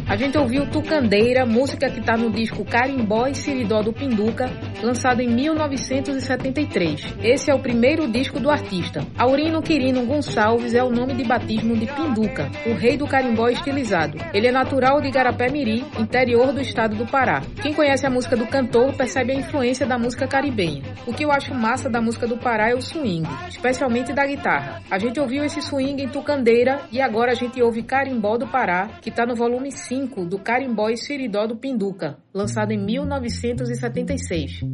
A gente ouviu Tucandeira, música que está no disco Carimbó e Siridó do Pinduca, lançado em 1973. Esse é o primeiro disco do artista. Aurino Quirino Gonçalves é o nome de batismo de Pinduca, o rei do carimbó estilizado. Ele é natural de Igarapé-Miri, interior do estado do Pará. Quem conhece a música do cantor percebe a influência da música caribenha. O que eu acho massa da música do Pará é o swing, especialmente da guitarra. A gente ouviu esse swing em Tucandeira e agora a gente ouve Carimbó do Pará, que está no volume 5 do Carimbó e Siridó do Pinduca, lançado em 1976.